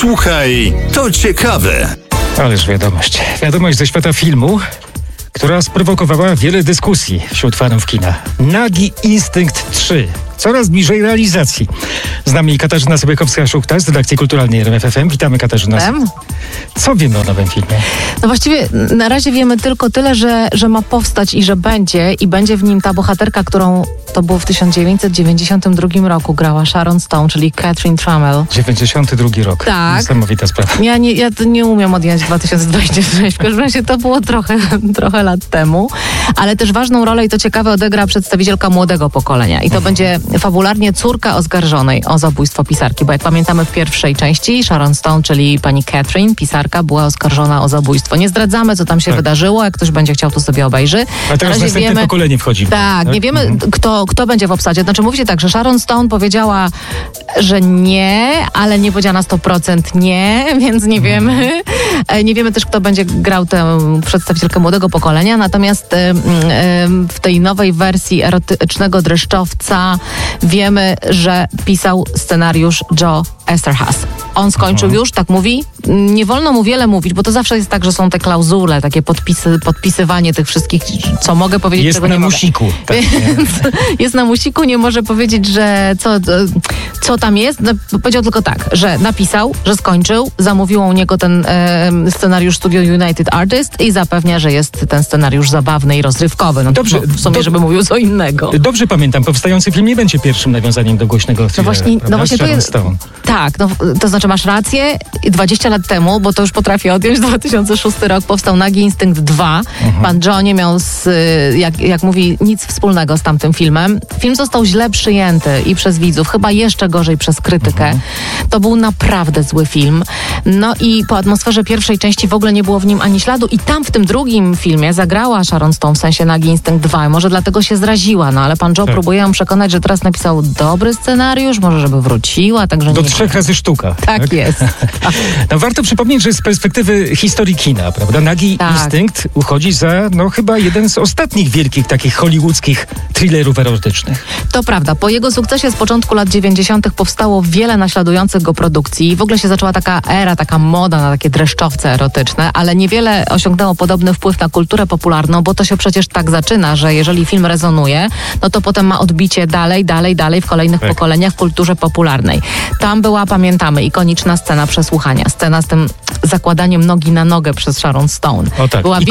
Słuchaj, to ciekawe. Ależ wiadomość. Wiadomość ze świata filmu, która sprowokowała wiele dyskusji wśród fanów kina. Nagi Instynkt 3. Coraz bliżej realizacji. Z nami Katarzyna Sobiekowska-Szuchta z redakcji kulturalnej RMF FM. Witamy, Katarzyna. Co wiemy o nowym filmie? No właściwie na razie wiemy tylko tyle, że ma powstać i że będzie w nim ta bohaterka, którą to było w 1992 roku grała Sharon Stone, czyli Catherine Trammell. 92 rok. Tak. Niesamowita sprawa. Ja nie umiem odjąć 2026, w każdym razie to było trochę lat temu, ale też ważną rolę i to ciekawe odegra przedstawicielka młodego pokolenia i to będzie fabularnie córka oskarżonej o zabójstwo pisarki, bo jak pamiętamy w pierwszej części Sharon Stone, czyli pani Catherine, pisarka, była oskarżona o zabójstwo. Nie zdradzamy, co tam się wydarzyło, jak ktoś będzie chciał, to sobie obejrzy. A teraz następne pokolenie wchodzi. Tak, nie wiemy, kto będzie w obsadzie. Znaczy mówi się tak, że Sharon Stone powiedziała, że nie, ale nie powiedziała na 100% nie, więc nie wiemy. Nie wiemy też, kto będzie grał tę przedstawicielkę młodego pokolenia, natomiast w tej nowej wersji erotycznego dreszczowca wiemy, że pisał scenariusz Joe Eszterhas. On skończył już, tak mówi. Nie wolno mu wiele mówić, bo to zawsze jest tak, że są te klauzule, takie podpisywanie tych wszystkich, co mogę powiedzieć, jest czego na nie musiku. Tak, jest na musiku, nie może powiedzieć, że co tam jest. No, powiedział tylko tak, że napisał, że skończył, zamówiło u niego ten scenariusz Studio United Artists i zapewnia, że jest ten scenariusz zabawny i rozrywkowy. No dobrze, w sumie, żeby mówił co innego. Dobrze pamiętam, powstający film nie będzie pierwszym nawiązaniem do głośnego thrillera, no właśnie to jest. Stone. Tak, no, to znaczy masz rację, 20 lat temu, bo to już potrafię odjąć, 2006 rok powstał Nagi Instynkt 2. Pan Joe nie miał, jak mówi, nic wspólnego z tamtym filmem. Film został źle przyjęty i przez widzów, chyba jeszcze gorzej przez krytykę. To był naprawdę zły film. No i po atmosferze pierwszej części w ogóle nie było w nim ani śladu i tam w tym drugim filmie zagrała Sharon Stone, w sensie Nagi Instynkt 2. Może dlatego się zraziła, no ale pan Joe próbuje ją przekonać, że teraz napisał dobry scenariusz, może żeby wróciła, także do nie 3 razy sztuka. Tak jest. No, warto przypomnieć, że z perspektywy historii kina, prawda, Nagi Instynkt uchodzi za chyba jeden z ostatnich wielkich takich hollywoodzkich thrillerów erotycznych. To prawda. Po jego sukcesie z początku lat 90. powstało wiele naśladujących go produkcji. W ogóle się zaczęła taka era, taka moda na takie dreszczowce erotyczne, ale niewiele osiągnęło podobny wpływ na kulturę popularną, bo to się przecież tak zaczyna, że jeżeli film rezonuje, no to potem ma odbicie dalej w kolejnych pokoleniach w kulturze popularnej. Tam była, pamiętamy, ikoniczna scena przesłuchania. Scena z tym zakładaniem nogi na nogę przez Sharon Stone. O tak, była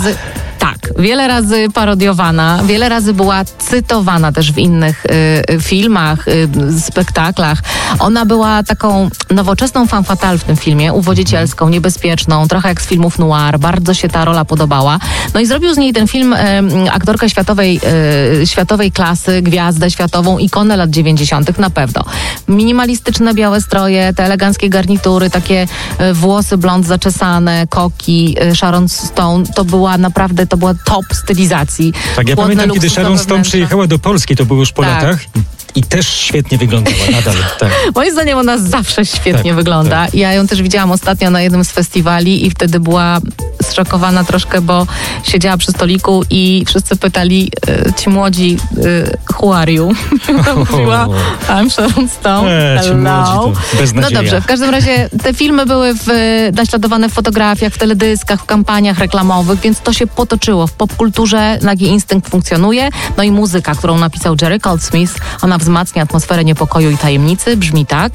wiele razy parodiowana, wiele razy była cytowana też w innych filmach, spektaklach. Ona była taką nowoczesną femme fatale w tym filmie, uwodzicielską, niebezpieczną, trochę jak z filmów noir. Bardzo się ta rola podobała. No i zrobił z niej ten film aktorkę światowej klasy, gwiazdę światową, ikonę lat 90. na pewno. Minimalistyczne białe stroje, te eleganckie garnitury, takie włosy blond zaczesane, koki, Sharon Stone, to była top stylizacji. Tak, ja pamiętam, kiedy Sharon Stone przyjechała do Polski, to było już po latach. I też świetnie wyglądała nadal. Tak. Moim zdaniem ona zawsze świetnie wygląda. Tak. Ja ją też widziałam ostatnio na jednym z festiwali i wtedy była zszokowana troszkę, bo siedziała przy stoliku i wszyscy pytali ci młodzi, who are you? Mówiła, I'm Sharon Stone. Hello. No dobrze, w każdym razie te filmy były naśladowane w fotografiach, w teledyskach, w kampaniach reklamowych, więc to się potoczyło. W popkulturze Nagi Instynkt funkcjonuje. No i muzyka, którą napisał Jerry Goldsmith, ona wzmacnia atmosferę niepokoju i tajemnicy. Brzmi tak.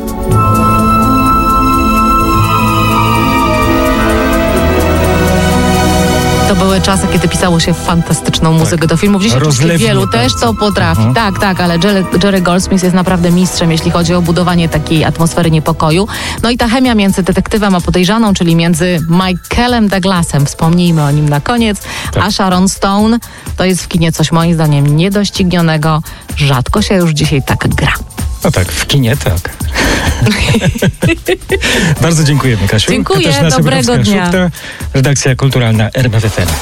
To były czasy, kiedy pisało się fantastyczną muzykę do filmów. Dzisiaj oczywiście wielu też to potrafi. Tak, ale Jerry Goldsmith jest naprawdę mistrzem, jeśli chodzi o budowanie takiej atmosfery niepokoju. No i ta chemia między detektywem a podejrzaną, czyli między Michaelem Douglasem, wspomnijmy o nim na koniec, a Sharon Stone, to jest w kinie coś moim zdaniem niedoścignionego. Rzadko się już dzisiaj tak gra. No tak, w kinie tak. Bardzo dziękujemy, Kasiu. Dziękuję, dobrego dnia. Redakcja kulturalna RMF FM.